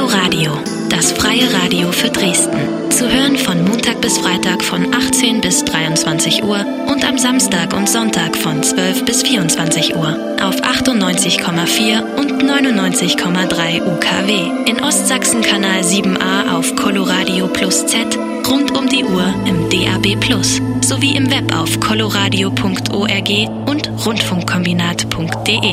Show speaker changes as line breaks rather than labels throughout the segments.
Coloradio, das freie Radio für Dresden. Zu hören von Montag bis Freitag von 18 bis 23 Uhr und am Samstag und Sonntag von 12 bis 24 Uhr auf 98,4 und 99,3 UKW. In Ostsachsen Kanal 7a auf Coloradio Plus Z, rund um die Uhr im DAB Plus, sowie im Web auf coloradio.org und rundfunkkombinat.de.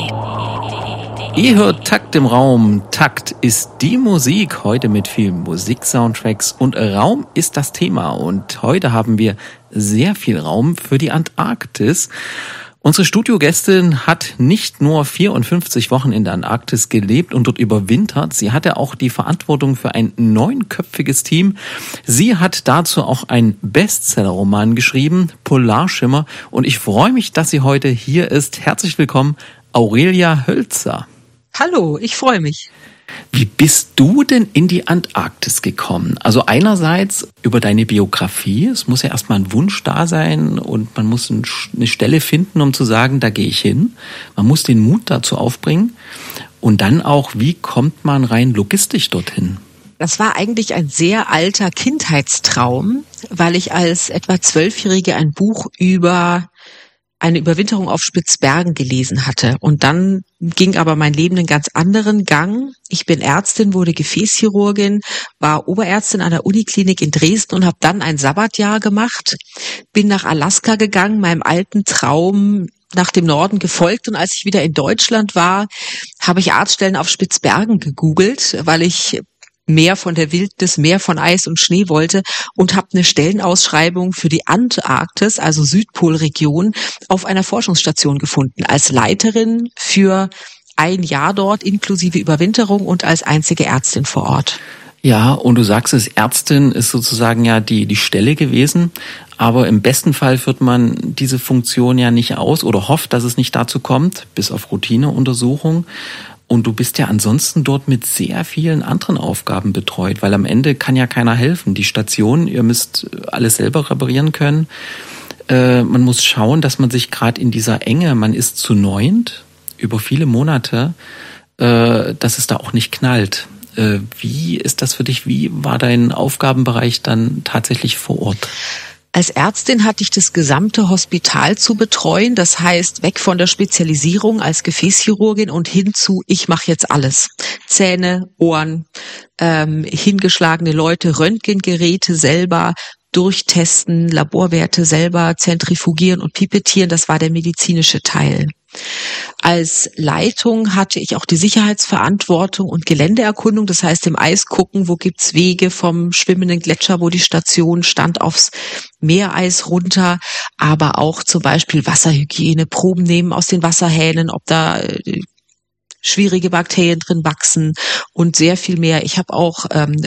Ihr hört Takt im Raum. Takt ist die Musik, heute mit vielen Musiksoundtracks, und Raum ist das Thema. Und heute haben wir sehr viel Raum für die Antarktis. Unsere Studiogästin hat nicht nur 54 Wochen in der Antarktis gelebt und dort überwintert, sie hatte auch die Verantwortung für ein 9-köpfiges Team. Sie hat dazu auch einen Bestseller-Roman geschrieben, Polarschimmer. Und ich freue mich, dass sie heute hier ist. Herzlich willkommen, Aurelia Hölzer.
Hallo, ich freue mich.
Wie bist du denn in die Antarktis gekommen? Also einerseits über deine Biografie. Es muss ja erstmal ein Wunsch da sein und man muss eine Stelle finden, um zu sagen, da gehe ich hin. Man muss den Mut dazu aufbringen. Und dann auch, wie kommt man rein logistisch dorthin?
Das war eigentlich ein sehr alter Kindheitstraum, weil ich als etwa 12-Jährige ein Buch über eine Überwinterung auf Spitzbergen gelesen hatte. Und dann ging aber mein Leben einen ganz anderen Gang. Ich bin Ärztin, wurde Gefäßchirurgin, war Oberärztin an der Uniklinik in Dresden und habe dann ein Sabbatjahr gemacht. Bin nach Alaska gegangen, meinem alten Traum nach dem Norden gefolgt. Und als ich wieder in Deutschland war, habe ich Arztstellen auf Spitzbergen gegoogelt, weil ich mehr von der Wildnis, mehr von Eis und Schnee wollte, und habe eine Stellenausschreibung für die Antarktis, also Südpolregion, auf einer Forschungsstation gefunden, als Leiterin für ein Jahr dort, inklusive Überwinterung, und als einzige Ärztin vor Ort.
Ja, und du sagst es, Ärztin ist sozusagen ja die Stelle gewesen, aber im besten Fall führt man diese Funktion ja nicht aus oder hofft, dass es nicht dazu kommt, bis auf Routineuntersuchung. Und du bist ja ansonsten dort mit sehr vielen anderen Aufgaben betreut, weil am Ende kann ja keiner helfen. Die Station, ihr müsst alles selber reparieren können. Man muss schauen, dass man sich gerade in dieser Enge, man ist zu 9 über viele Monate, dass es da auch nicht knallt. Wie ist das für dich? Wie war dein Aufgabenbereich dann tatsächlich vor Ort?
Als Ärztin hatte ich das gesamte Hospital zu betreuen, das heißt weg von der Spezialisierung als Gefäßchirurgin und hin zu, ich mache jetzt alles. Zähne, Ohren, hingeschlagene Leute, Röntgengeräte selber durchtesten, Laborwerte selber zentrifugieren und pipettieren, das war der medizinische Teil. Als Leitung hatte ich auch die Sicherheitsverantwortung und Geländeerkundung, das heißt im Eis gucken, wo gibt's Wege vom schwimmenden Gletscher, wo die Station stand, aufs Meereis runter, aber auch zum Beispiel Wasserhygiene, Proben nehmen aus den Wasserhähnen, ob da schwierige Bakterien drin wachsen und sehr viel mehr. Ich habe auch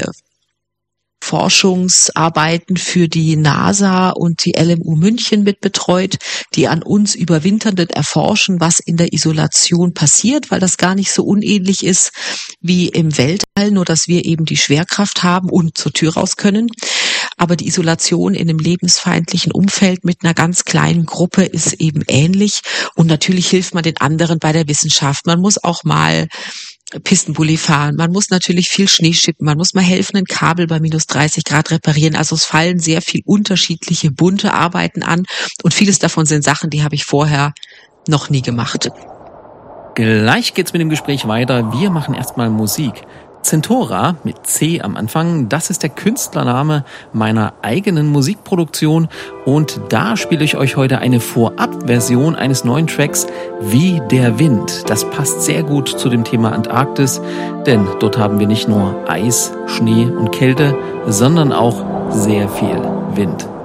Forschungsarbeiten für die NASA und die LMU München mit betreut, die an uns Überwinternden erforschen, was in der Isolation passiert, weil das gar nicht so unähnlich ist wie im Weltall, nur dass wir eben die Schwerkraft haben und zur Tür raus können. Aber die Isolation in einem lebensfeindlichen Umfeld mit einer ganz kleinen Gruppe ist eben ähnlich. Und natürlich hilft man den anderen bei der Wissenschaft. Man muss auch mal Pistenbully fahren, man muss natürlich viel Schnee schippen, man muss mal helfen, ein Kabel bei minus 30 Grad reparieren. Also es fallen sehr viel unterschiedliche, bunte Arbeiten an und vieles davon sind Sachen, die habe ich vorher noch nie gemacht.
Gleich geht's mit dem Gespräch weiter. Wir machen erstmal Musik. Zentora mit C am Anfang, das ist der Künstlername meiner eigenen Musikproduktion und da spiele ich euch heute eine Vorabversion eines neuen Tracks, Wie der Wind. Das passt sehr gut zu dem Thema Antarktis, denn dort haben wir nicht nur Eis, Schnee und Kälte, sondern auch sehr viel Wind.